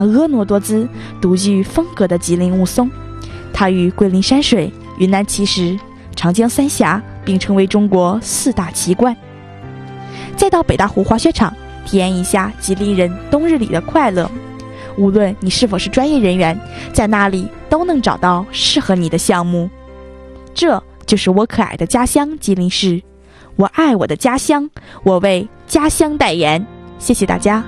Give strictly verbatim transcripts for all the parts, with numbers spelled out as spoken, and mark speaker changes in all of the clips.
Speaker 1: 婀娜多姿、独具风格的吉林雾凇，它与桂林山水、云南奇石、长江三峡并称为中国四大奇观。再到北大湖滑雪场，体验一下吉林人冬日里的快乐。无论你是否是专业人员，在那里都能找到适合你的项目。这就是我可爱的家乡吉林市，我爱我的家乡，我为家乡代言。谢谢大家。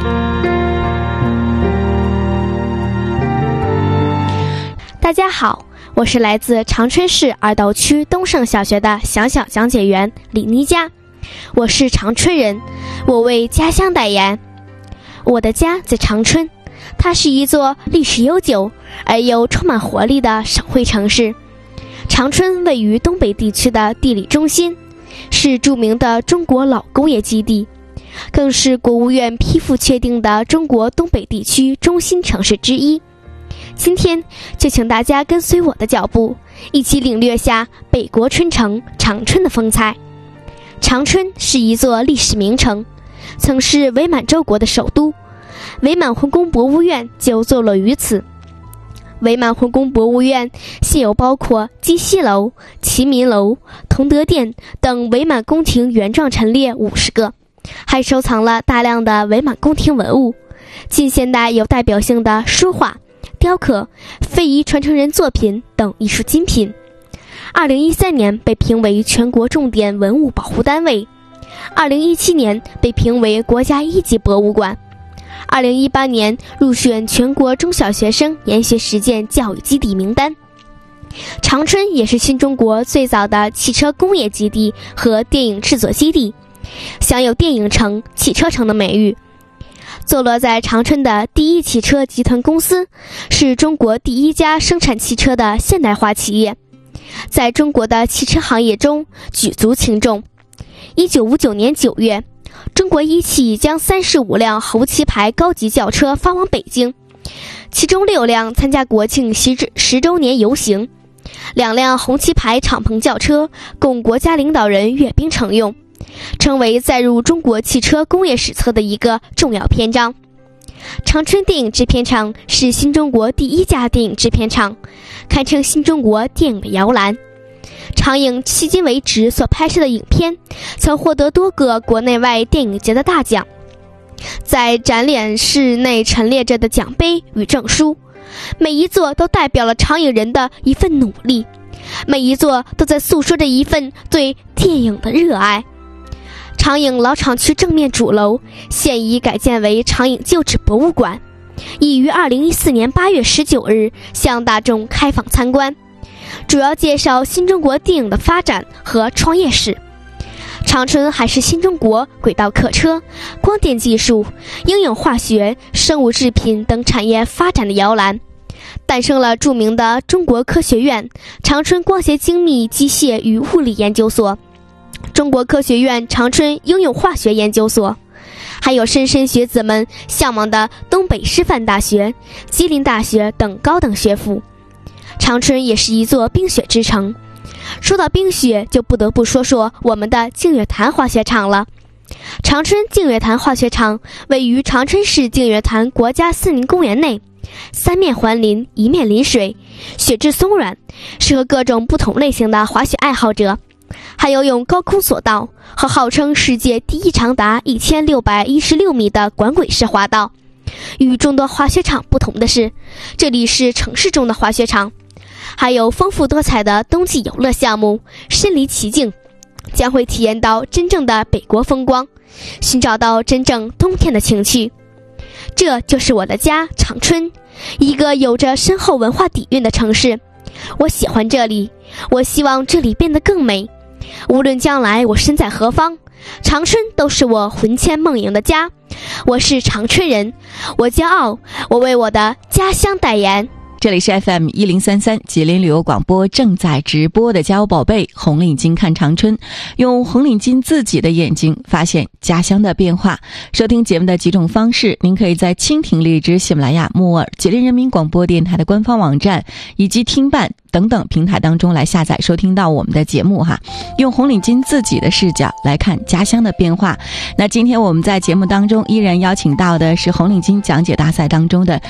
Speaker 2: 大家好，我是来自长春市二道区东胜小学的小小讲解员李妮佳。我是长春人，我为家乡代言。我的家在长春，它是一座历史悠久而又充满活力的省会城市。长春位于东北地区的地理中心，是著名的中国老工业基地，更是国务院批复确定的中国东北地区中心城市之一。今天就请大家跟随我的脚步，一起领略下北国春城长春的风采。长春是一座历史名城，曾是伪满洲国的首都，伪满皇宫博物院就坐落于此。伪满皇宫博物院现有包括鸡西楼、齐民楼、同德殿等伪满宫廷原状陈列五十个，还收藏了大量的伪满宫廷文物，近现代有代表性的书画、雕刻、非遗传承人作品等艺术精品。二零一三年被评为全国重点文物保护单位，二零一七年被评为国家一级博物馆，二零一八年入选全国中小学生研学实践教育基地名单。长春也是新中国最早的汽车工业基地和电影制作基地，享有电影城、汽车城的美誉。坐落在长春的第一汽车集团公司是中国第一家生产汽车的现代化企业，在中国的汽车行业中举足轻重。一九五九年九月，中国一汽将三十五辆红旗牌高级轿车发往北京，其中六辆参加国庆十十周年游行，两辆红旗牌敞篷轿车供国家领导人阅兵乘用，成为载入中国汽车工业史册的一个重要篇章。长春电影制片厂是新中国第一家电影制片厂，堪称新中国电影的摇篮。长影迄今为止所拍摄的影片曾获得多个国内外电影节的大奖，在展览室内陈列着的奖杯与证书，每一座都代表了长影人的一份努力，每一座都在诉说着一份对电影的热爱。长影老厂区正面主楼现已改建为长影旧址博物馆，已于二零一四年八月十九日向大众开放参观，主要介绍新中国电影的发展和创业史。长春还是新中国轨道客车、光电技术、应用化学、生物制品等产业发展的摇篮，诞生了著名的中国科学院、长春光学精密机械与物理研究所、中国科学院长春应用化学研究所，还有莘莘学子们向往的东北师范大学、吉林大学等高等学府。长春也是一座冰雪之城，说到冰雪就不得不说说我们的净月潭滑雪场了。长春净月潭滑雪场位于长春市净月潭国家森林公园内，三面环林，一面临水，雪质松软，适合各种不同类型的滑雪爱好者。还有用高空索道和号称世界第一长达一千六百一十六米的管轨式滑道。与众多滑雪场不同的是，这里是城市中的滑雪场，还有丰富多彩的冬季游乐项目，身临其境，将会体验到真正的北国风光，寻找到真正冬天的情趣。这就是我的家长春，一个有着深厚文化底蕴的城市。我喜欢这里，我希望这里变得更美。无论将来我身在何方，长春都是我魂牵梦萦的家。我是长春人，我骄傲，我为我的家乡代言。
Speaker 3: 这里是 F M 一零三三吉林旅游广播正在直播的家务宝贝红领巾看长春，用红领巾自己的眼睛发现家乡的变化。收听节目的几种方式，您可以在蜻蜓、荔枝、喜马拉雅、木耳、吉林人民广播电台的官方网站以及听伴等等平台当中来下载收听到我们的节目哈，用红领巾自己的视角来看家乡的变化。那今天我们在节目当中依然邀请到的是红领巾讲解大赛当中的